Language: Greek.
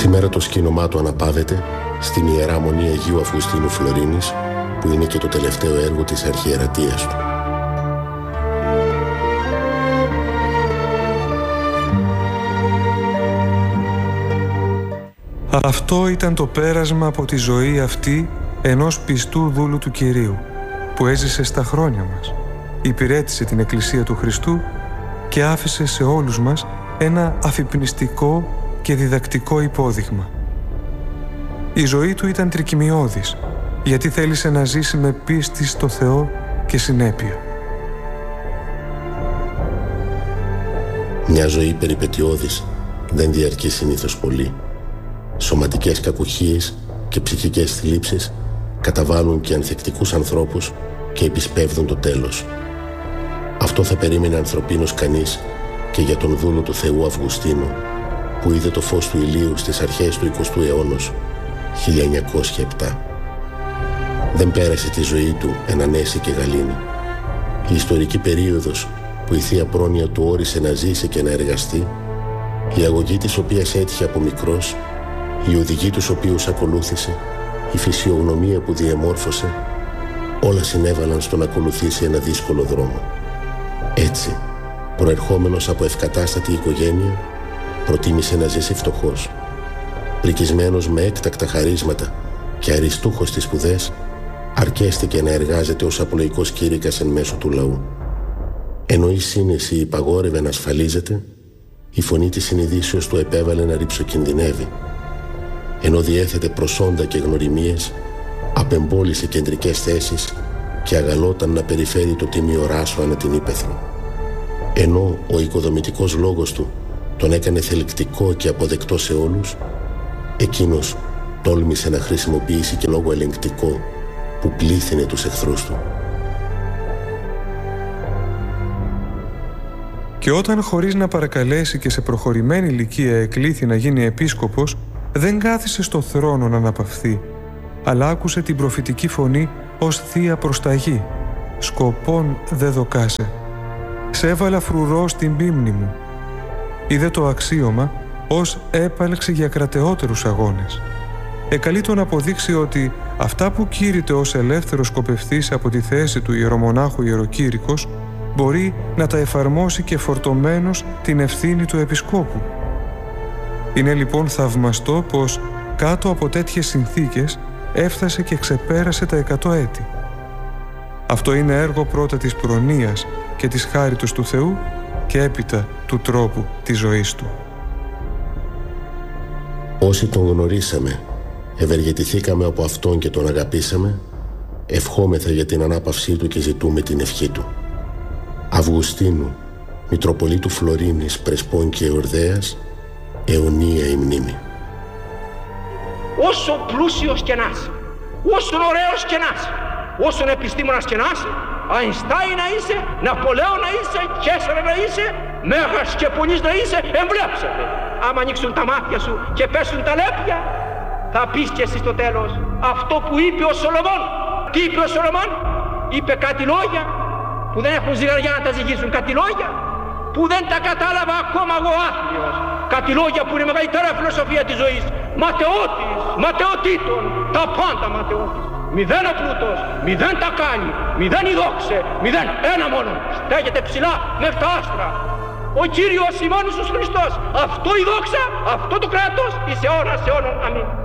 Σήμερα το σκήνωμά του αναπαύεται στην Ιερά Μονή Αγίου Αυγουστίνου Φλωρίνης, που είναι και το τελευταίο έργο της αρχιερατείας του. Αυτό ήταν το πέρασμα από τη ζωή αυτή ενός πιστού δούλου του Κυρίου, που έζησε στα χρόνια μας, υπηρέτησε την Εκκλησία του Χριστού και άφησε σε όλους μας ένα αφυπνιστικό και διδακτικό υπόδειγμα. Η ζωή του ήταν τρικυμιώδης, γιατί θέλησε να ζήσει με πίστη στο Θεό και συνέπεια. Μια ζωή περιπετειώδης δεν διαρκεί συνήθως πολύ. Σωματικές κακουχίες και ψυχικές θλίψεις καταβάλουν και ανθεκτικούς ανθρώπους και επισπεύδουν το τέλος. Αυτό θα περίμενε ανθρωπίνος κανείς και για τον δούλο του Θεού Αυγουστίνου, που είδε το φως του ηλίου στις αρχές του 20ου αιώνα, 1907. Δεν πέρασε τη ζωή του εν ανέση και γαλήνη. Η ιστορική περίοδος που η Θεία Πρόνοια του όρισε να ζήσει και να εργαστεί, η αγωγή της οποίας έτυχε από μικρός, οι οδηγοί τους οποίους ακολούθησε, η φυσιογνωμία που διεμόρφωσε, όλα συνέβαλαν στο να ακολουθήσει ένα δύσκολο δρόμο. Έτσι, προερχόμενος από ευκατάστατη οικογένεια, προτίμησε να ζήσει φτωχός. Πρικισμένος με έκτακτα χαρίσματα και αριστούχος στις σπουδές, αρκέστηκε να εργάζεται ως απλοϊκός κήρυκας εν μέσω του λαού. Ενώ η σύνεση υπαγόρευε να ασφαλίζεται, η φωνή της συνειδήσεως του επέβαλε να ρυψοκινδυνεύει. Ενώ διέθετε προσόντα και γνωριμίες, απεμπόλησε κεντρικές θέσεις και αγαλόταν να περιφέρει το τίμιο ράσο ανά την ύπαιθρο. Ενώ ο οικοδομητικός λόγος του τον έκανε θελκτικό και αποδεκτό σε όλους, εκείνος τόλμησε να χρησιμοποιήσει και λόγο ελεγκτικό που πλήθυνε τους εχθρούς του. Και όταν χωρίς να παρακαλέσει και σε προχωρημένη ηλικία εκλήθη να γίνει επίσκοπος, δεν κάθισε στο θρόνο να αναπαυθεί, αλλά άκουσε την προφητική φωνή ως θεία προσταγή. «Σκοπών δε δοκάσε. Σ' έβαλα φρουρό στην πίμνη μου». Είδε το αξίωμα ως έπαλξη για κρατεότερους αγώνες. Εκαλεί τον να αποδείξει ότι αυτά που κήρυτε ως ελεύθερος σκοπευτής από τη θέση του ιερομονάχου ιεροκήρυκος μπορεί να τα εφαρμόσει και φορτωμένος την ευθύνη του επισκόπου. Είναι λοιπόν θαυμαστό πως κάτω από τέτοιες συνθήκες έφτασε και ξεπέρασε τα 100 έτη. Αυτό είναι έργο πρώτα της προνοίας και της χάριτος του Θεού και έπειτα του τρόπου της ζωής του. Όσοι τον γνωρίσαμε, ευεργετηθήκαμε από Αυτόν και τον αγαπήσαμε, ευχόμεθα για την ανάπαυσή του και ζητούμε την ευχή του. Αυγουστίνου, Μητροπολίτου Φλωρίνης, Πρεσπών και Εορδαίας, αιωνία η μνήμη. Όσο πλούσιος και να είσαι, όσο ωραίος και να είσαι, όσον επιστήμονας και να είσαι, Αϊνστάιν να είσαι, Ναπολέον να είσαι, Κέσσαρα να είσαι, Μέγας και Πονής να είσαι, εμβλέψετε. Άμα ανοίξουν τα μάτια σου και πέσουν τα λέπια, θα πεις και εσύ στο τέλος αυτό που είπε ο Σολομών. Τι είπε ο Σολομών? Είπε κάτι λόγια που δεν έχουν ζυγαριά να τα ζυγίσουν, κάτι λόγια που δεν τα κατάλαβα ακόμα εγώ άθλιος, κάτι λόγια που είναι η μεγαλύτερη φιλοσοφία της ζωής. Ματαιώτης, ματαιωτήτων, τα πάντα ματαιώτης. Μηδέν ο πλούτος, μηδέν τα κάνει, μηδέν η δόξε, μηδέν ένα μόνο. Στέγεται ψηλά μέχρι τα άστρα. Ο Κύριος ημών Ιησούς Χριστός. Αυτό η δόξα, αυτό το κράτος, εις αιώνας αιώνων. Αμήν.